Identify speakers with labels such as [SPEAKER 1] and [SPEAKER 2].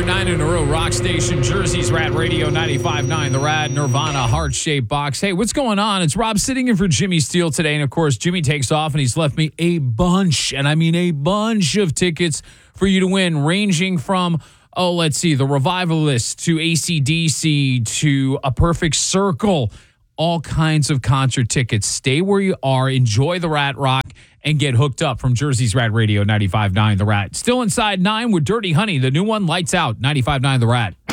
[SPEAKER 1] Your 9 in a row rock station, Jersey's Rat Radio 95.9, The Rat, Nirvana, heart-shaped box. Hey, what's going on? It's Rob sitting in for Jimmy Steele today. And, of course, Jimmy takes off, and he's left me a bunch, and I mean a bunch of tickets for you to win, ranging from, the Revivalists to AC/DC to A Perfect Circle, all kinds of concert tickets. Stay where you are, enjoy the Rat Rock, and get hooked up from Jersey's Rat Radio 95.9 The Rat. Still inside 9 with Dirty Honey. The new one, Lights Out, 95.9 The Rat.